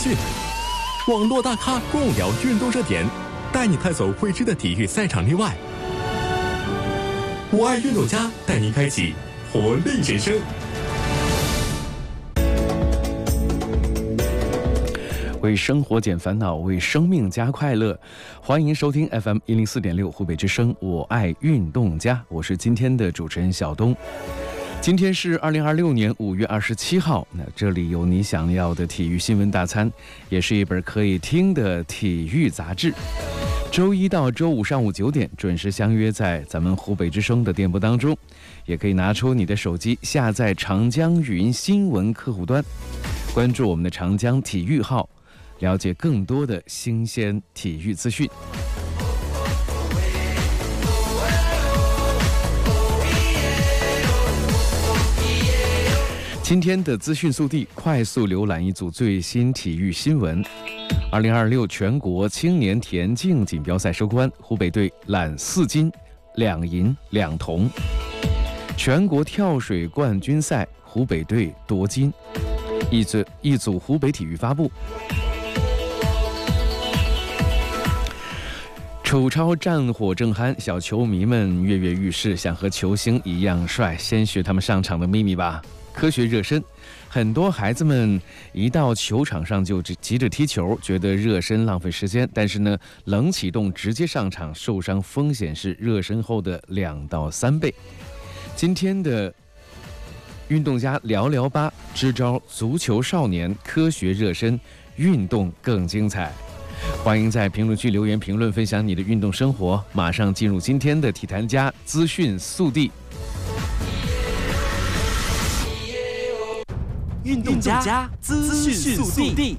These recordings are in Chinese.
讯，网络大咖共聊运动热点，带你探索未知的体育赛场内外。我爱运动家，带您开启活力人生。 为生活减烦恼，为生命加快乐。欢迎收听 FM 104.6湖北之声，我爱运动家，我是今天的主持人小东。今天是2026年5月27号，那这里有你想要的体育新闻大餐，也是一本可以听的体育杂志。周一到周五上午9点准时相约在咱们湖北之声的电波当中，也可以拿出你的手机下载长江云新闻客户端，关注我们的长江体育号，了解更多的新鲜体育资讯。今天的资讯速递，快速浏览一组最新体育新闻。2026全国青年田径锦标赛收官，湖北队揽4金2银2铜。全国跳水冠军赛，湖北队夺金。一组湖北体育发布。楚超战火正酣，小球迷们跃跃欲试，想和球星一样帅。先学他们上场的秘密吧。科学热身，很多孩子们一到球场上就急着踢球，觉得热身浪费时间。但是呢，冷启动直接上场，受伤风险是热身后的2到3倍。今天的运动家聊聊吧，支招足球少年科学热身，运动更精彩。欢迎在评论区留言评论，分享你的运动生活。马上进入今天的体坛家资讯速递。 运动家资讯速递。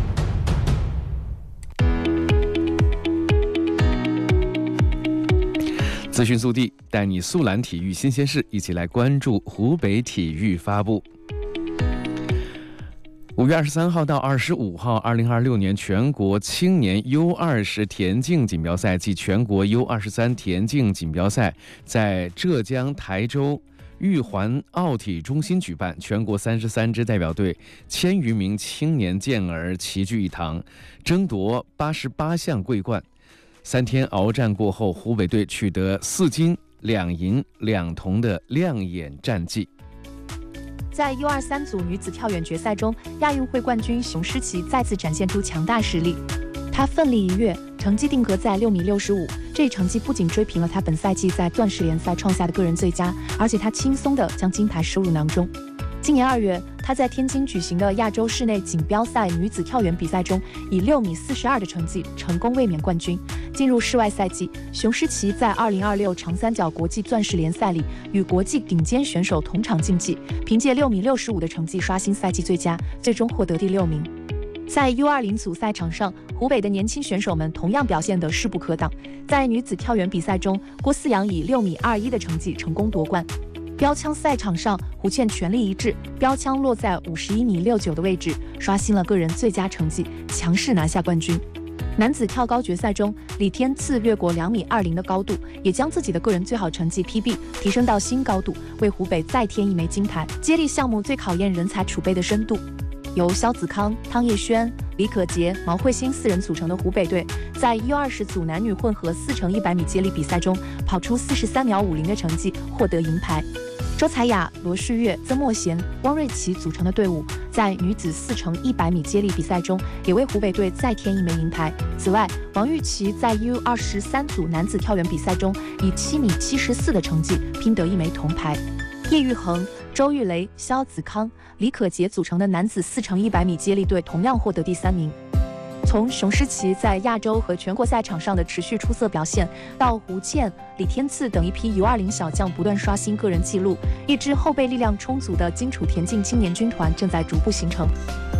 资讯速递带你速览体育新鲜事，一起来关注湖北体育发布。5月23号到25号，2026年全国青年 U20 田径锦标赛暨全国 U23 田径锦标赛在浙江台州玉环奥体中心举办，全国33支代表队1000余名青年健儿齐聚一堂，争夺88项桂冠。3天鏖战过后，湖北队取得4金2银2铜的亮眼战绩。 在 U23 组女子跳远决赛中，亚运会冠军熊诗琪再次展现出强大实力。她奋力一跃，成绩定格在6米65，这一成绩不仅追平了她本赛季在钻石联赛创下的个人最佳，而且她轻松地将金牌收入囊中。今年2月，她在天津举行的亚洲室内锦标赛女子跳远比赛中，以6米42的成绩成功卫冕冠军。进入室外赛季，熊诗琪在2026长三角国际钻石联赛里与国际顶尖选手同场竞技，凭借6米65的成绩刷新赛季最佳，最终获得第6名。在 U20 组赛场上，湖北的年轻选手们同样表现得势不可挡。在女子跳远比赛中，郭思阳以6米21的成绩成功夺冠。标枪赛场上，胡倩全力一掷，标枪落在51米69的位置，刷新了个人最佳成绩，强势拿下冠军。男子跳高决赛中，李天赐越过2米20的高度，也将自己的个人最好成绩 PB 提升到新高度，为湖北再添1枚金牌。接力项目最考验人才储备的深度。由肖子康、汤叶轩、李可杰、毛慧欣4人组成的湖北队，在 U20 组男女混合4×100米接力比赛中，跑出43秒50的成绩，获得银牌。周彩雅、罗世月、曾默贤、汪瑞琪组成的队伍，在女子4×100米接力比赛中，也为湖北队再添1枚银牌。此外，王玉琪在 U23 组男子跳远比赛中，以7米74的成绩拼得1枚铜牌。叶玉恒、周玉雷、肖子康、李可杰组成的男子4×100米接力队同样获得第3名。从熊诗琪在亚洲和全国赛场上的持续出色表现，到胡倩、李天赐等一批 U20 小将不断刷新个人纪录，一支后备力量充足的荆楚田径青年军团正在逐步形成。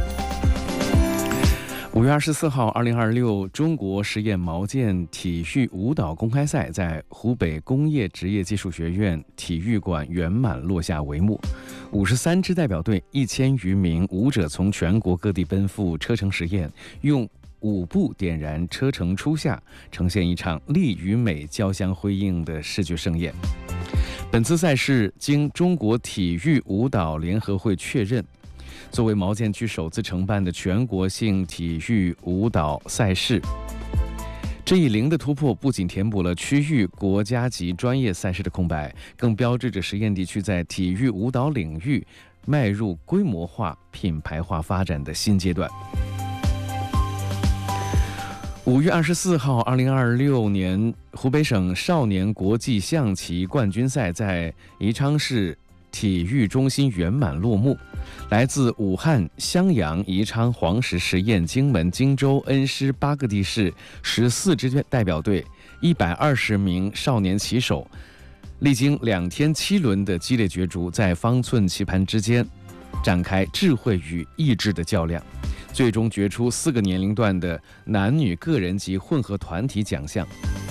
5月24号，2026中国实验毛剑体育舞蹈公开赛在湖北工业职业技术学院体育馆圆满落下帷幕。53支代表队1000余名舞者从全国各地奔赴车城实验，用舞步点燃车城初夏，呈现一场力与美交相辉映的视觉盛宴。本次赛事经中国体育舞蹈联合会确认， 作为毛剑区首次承办的全国性体育舞蹈赛事。这一零的突破不仅填补了区域国家级专业赛事的空白，更标志着实验地区在体育舞蹈领域迈入规模化、品牌化发展的新阶段。5月24号，2026年湖北省少年国际象棋冠军赛在宜昌市体育中心圆满落幕。来自武汉、襄阳、宜昌、黄石、十堰、荆门、荆州、恩施8个地市14支代表队，120名少年棋手，历经2天7轮的激烈角逐，在方寸棋盘之间展开智慧与意志的较量。最终决出4个年龄段的男女个人及混合团体奖项。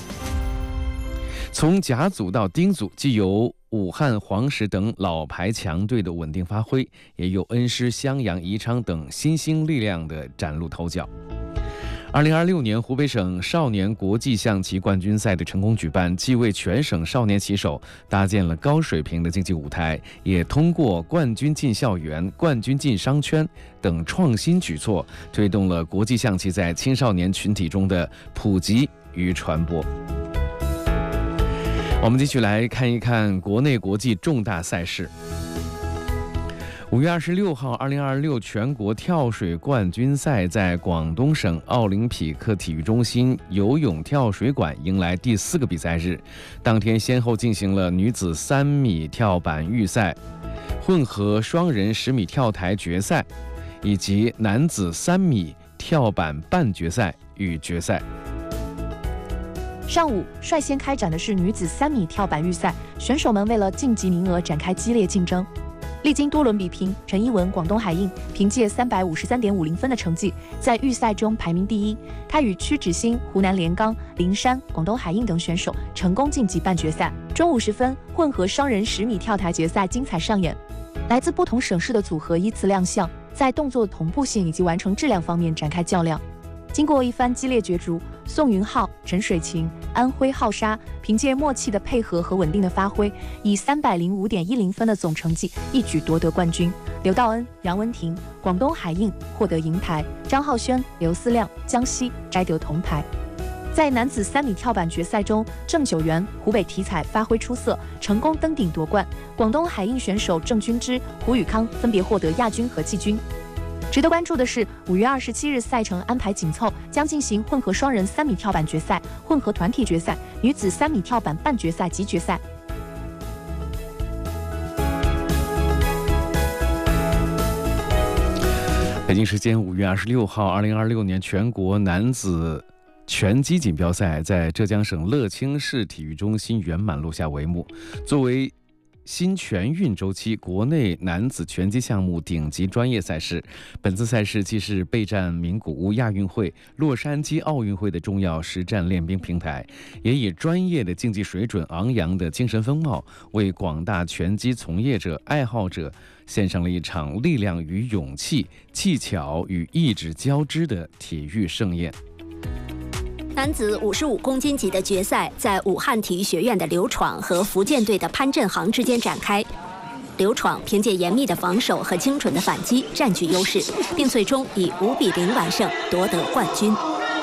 从甲组到丁组，既有武汉、黄石等老牌强队的稳定发挥，也有恩施、襄阳、宜昌等新兴力量的崭露头角。2026年湖北省少年国际象棋冠军赛的成功举办，既为全省少年棋手搭建了高水平的竞技舞台，也通过冠军进校园、冠军进商圈等创新举措，推动了国际象棋在青少年群体中的普及与传播。我们继续来看一看国内国际重大赛事。5月26号，2026全国跳水冠军赛在广东省奥林匹克体育中心游泳跳水馆迎来第4个比赛日。当天先后进行了女子3米跳板预赛、混合双人10米跳台决赛，以及男子3米跳板半决赛与决赛。 上午率先开展的是女子3米跳板预赛，选手们为了晋级名额展开激烈竞争。历经多轮比拼，陈一文广东海印凭借353.50分的成绩，在预赛中排名第1。他与屈芷欣、湖南连钢、灵山、广东海印等选手成功晋级半决赛。中午时分，混合双人10米跳台决赛精彩上演，来自不同省市的组合依次亮相，在动作同步性以及完成质量方面展开较量。经过一番激烈角逐，宋云浩、陈水琴、安徽浩沙凭借默契的配合和稳定的发挥，以305.10分的总成绩一举夺得冠军。刘道恩、杨文婷广东海印获得银牌，张浩轩、刘思亮江西摘得铜牌。在男子3米跳板决赛中，郑九元湖北体彩发挥出色，成功登顶夺冠。广东海印选手郑君之、胡宇康分别获得亚军和季军。值得关注的是，5月27日赛程安排紧凑，将进行混合双人3米跳板决赛、混合团体决赛、女子3米跳板半决赛及决赛。 北京时间5月26号，2026年全国男子拳击锦标赛在浙江省乐清市体育中心圆满落下帷幕。作为新全运周期国内男子拳击项目顶级专业赛事，本次赛事既是备战名古屋亚运会、洛杉矶奥运会的重要实战练兵平台，也以专业的竞技水准、昂扬的精神风貌，为广大拳击从业者、爱好者献上了一场力量与勇气、技巧与意志交织的体育盛宴。 男子55公斤级的决赛在武汉体育学院的刘闯和福建队的潘振航之间展开。刘闯凭借严密的防守和精准的反击占据优势，并最终以5比0完胜，夺得冠军。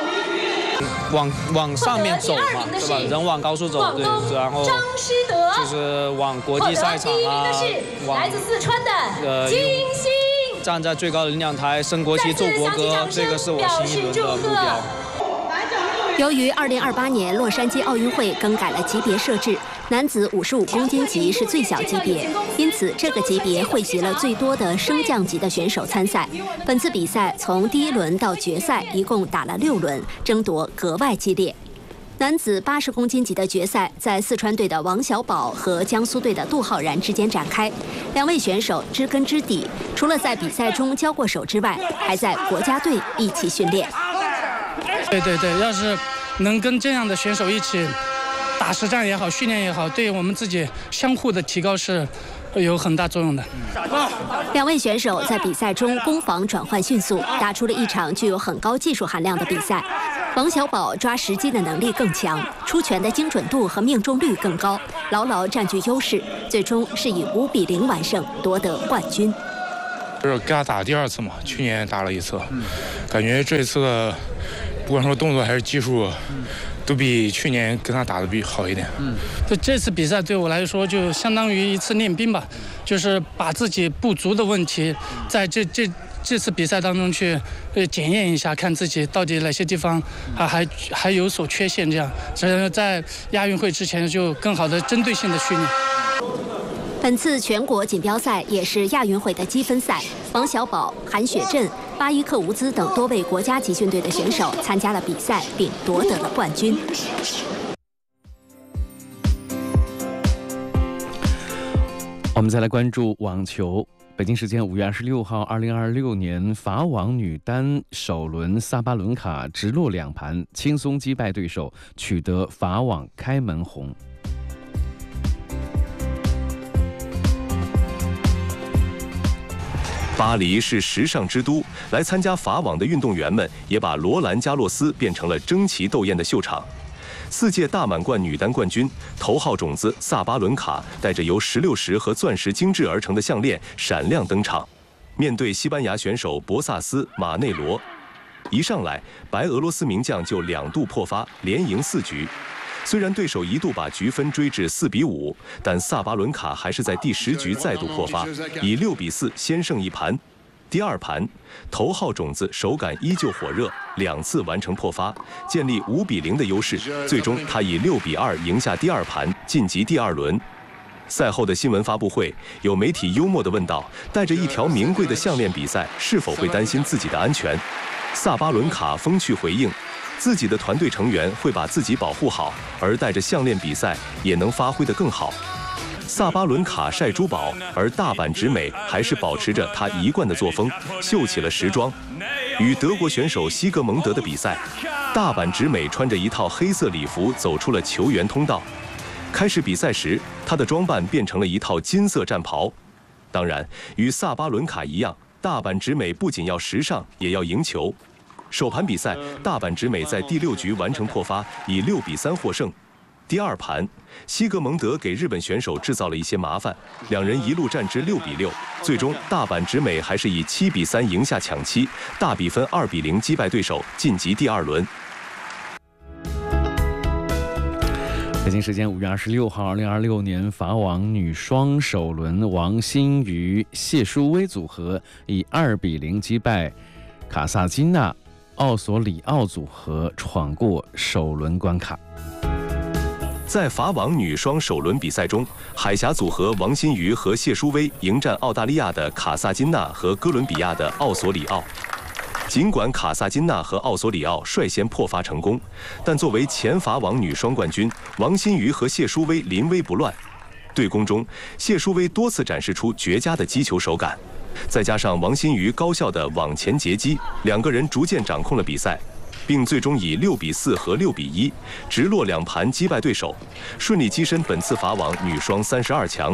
往上面走嘛，对吧？人往高处走，对，然后就是往国际赛场啊，来自四川的金星，站在最高的领奖台升国旗、奏国歌，这个是我新一轮的目标。 由于2028年洛杉矶奥运会更改了级别设置，男子55公斤级是最小级别，因此这个级别汇集了最多的升降级的选手参赛。本次比赛从第1轮到决赛一共打了6轮，争夺格外激烈。男子80公斤级的决赛在四川队的王小宝和江苏队的杜浩然之间展开，两位选手知根知底，除了在比赛中交过手之外，还在国家队一起训练。 对，要是能跟这样的选手一起打实战也好，训练也好，对我们自己相互的提高是有很大作用的。 两位选手在比赛中攻防转换迅速，打出了一场具有很高技术含量的比赛。王小宝抓时机的能力更强，出拳的精准度和命中率更高，牢牢占据优势，最终是以5比0完胜，夺得冠军。 就是给他打第2次嘛，去年打了1次，感觉这次的不管说动作还是技术，都比去年跟他打的比好一点。 这次比赛对我来说就相当于一次练兵吧，就是把自己不足的问题在这次比赛当中去检验一下，看自己到底哪些地方还有所缺陷，这样在亚运会之前就更好的针对性的训练。 本次全国锦标赛也是亚运会的积分赛，王小宝、韩雪镇、巴伊克吴兹等多位国家集训队的选手参加了比赛，并夺得了冠军。 我们再来关注网球。北京时间5月26号，2026年法网女单首轮萨巴伦卡直落2盘，轻松击败对手，取得法网开门红。 巴黎是时尚之都，来参加法网的运动员们也把罗兰加洛斯变成了争奇斗艳的秀场。4届大满贯女单冠军、头号种子萨巴伦卡带着由16石和钻石精制而成的项链闪亮登场，面对西班牙选手博萨斯、马内罗，一上来白俄罗斯名将就2度破发，连赢4局。虽然对手一度把局分追至4比5，但萨巴伦卡还是在第10局再度破发，以6比4先胜一盘。第2盘，头号种子手感依旧火热，2次完成破发，建立5比0的优势。最终，他以6比2赢下第2盘，晋级第2轮。赛后的新闻发布会，有媒体幽默地问道：“带着一条名贵的项链比赛，是否会担心自己的安全？”萨巴伦卡风趣回应：“自己的团队成员会把自己保护好，而带着项链比赛也能发挥得更好。”萨巴伦卡晒珠宝，而大阪直美还是保持着她一贯的作风，秀起了时装。与德国选手西格蒙德的比赛，大阪直美穿着一套黑色礼服走出了球员通道。开始比赛时，她的装扮变成了一套金色战袍。当然，与萨巴伦卡一样，大阪直美不仅要时尚，也要赢球。首盘比赛，大阪直美在第6局完成破发，以6比3获胜。第2盘，西格蒙德给日本选手制造了一些麻烦，两人一路战至6比6，最终大阪直美还是以7比3赢下抢七，大比分2比0击败对手，晋级第2轮。 北京时间5月26号，2026年法网女双首轮，王欣瑜、谢淑薇组合以2比0击败卡萨金娜、奥索里奥组合，闯过首轮关卡。 在法网女双首轮比赛中，海峡组合王欣瑜和谢淑薇迎战澳大利亚的卡萨金娜和哥伦比亚的奥索里奥。尽管卡萨金娜和奥索里奥率先破发成功，但作为前法网女双冠军，王欣瑜和谢淑薇临危不乱。对攻中，谢淑薇多次展示出绝佳的击球手感，再加上王欣瑜高效的网前截击，两个人逐渐掌控了比赛，并最终以6比4和6比1直落2盘击败对手，顺利跻身本次法网女双32强。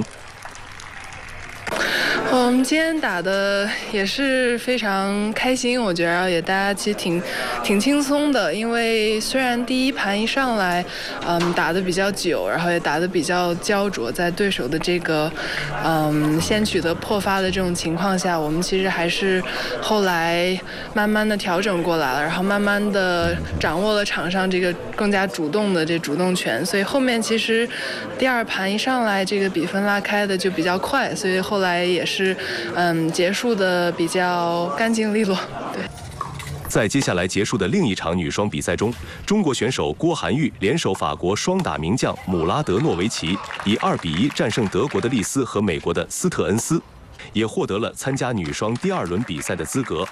我们今天打的也是非常开心，我觉得也大家其实挺轻松的，因为虽然第1盘一上来，打得比较久，然后也打得比较焦灼，在对手的这个先取得破发的这种情况下，我们其实还是后来慢慢的调整过来了，然后慢慢的掌握了场上这个更加主动的这主动权，所以后面其实第2盘一上来这个比分拉开的就比较快，所以后来也是结束的比较干净利落。对。 在接下来结束的另一场女双比赛中，中国选手郭涵玉联手法国双打名将姆拉德诺维奇，以2比1战胜德国的丽丝和美国的斯特恩斯，也获得了参加女双第2轮比赛的资格。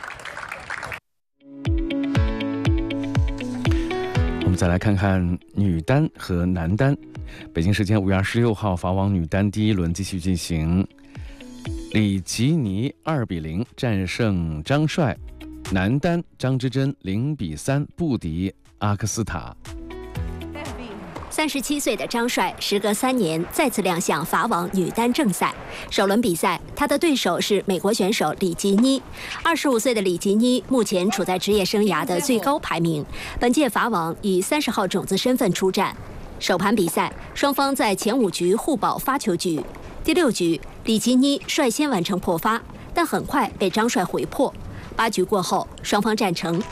我们再来看看女单和男单。北京时间5月26号，法网女单第1轮继续进行。李吉尼2比0战胜张帅，男单张之臻0比3不敌阿克斯塔。 37岁的张帅时隔3年再次亮相法网女单正赛。首轮比赛，他的对手是美国选手李吉妮。25岁的李吉妮目前处在职业生涯的最高排名，本届法网以30号种子身份出战。首盘比赛，双方在前5局互保发球局。第6局，李吉妮率先完成破发， 但很快被张帅回破。8局过后，双方战成